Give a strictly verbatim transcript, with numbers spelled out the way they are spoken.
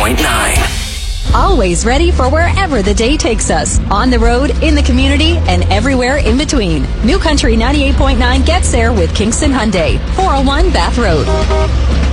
point nine. Always ready for wherever the day takes us. On the road, in the community, and everywhere in between. New Country ninety-eight point nine gets there with Kingston Hyundai, four oh one Bath Road.